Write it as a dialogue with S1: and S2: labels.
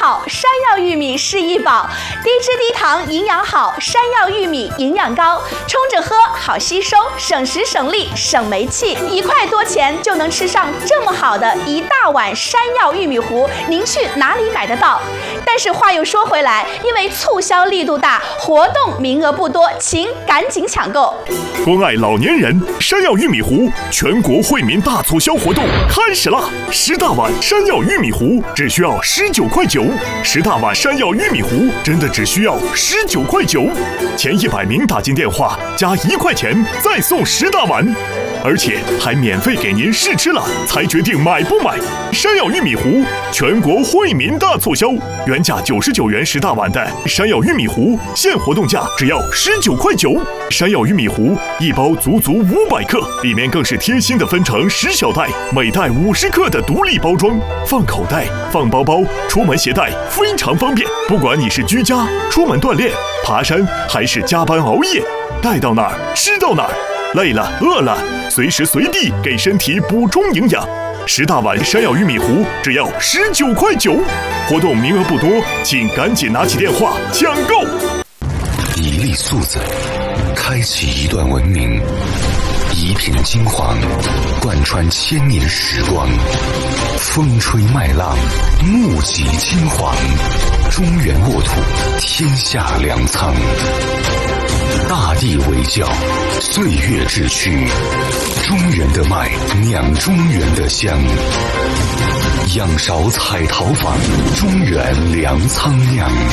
S1: 好，山药玉米是一宝，低脂低糖，营养好，山药玉米营养高，冲着喝好吸收，省时省力省煤气，1块多钱就能吃上这么好的一大碗山药玉米糊，您去哪里买得到？但是话又说回来，因为促销力度大，活动名额不多，请赶紧抢购。
S2: 关爱老年人，山药玉米糊全国惠民大促销活动开始啦！10大碗山药玉米糊只需要19.9块，10大碗山药玉米糊真的只需要19.9块，前100名打进电话加1块钱再送10大碗，而且还免费给您试吃了才决定买不买。山药玉米糊全国惠民大促销，原价99元10大碗的山药玉米糊，现活动价只要19.9块。山药玉米糊一包足足500克，里面更是贴心的分成10小袋，每袋50克的独立包装，放口袋、放包包，出门携带非常方便。不管你是居家、出门锻炼、爬山，还是加班熬夜，带到哪儿吃到哪儿，累了饿了，随时随地给身体补充营养。10大碗山药玉米糊只要19.9块，活动名额不多，请赶紧拿起电话抢购。
S3: 一粒粟子，开启一段文明；一片金黄，贯穿千年时光。风吹麦浪，目击金黄。中原沃土，天下粮仓。大地为教，岁月志趣。中原的麦，酿中原的香。仰韶采陶坊，中原粮仓酿。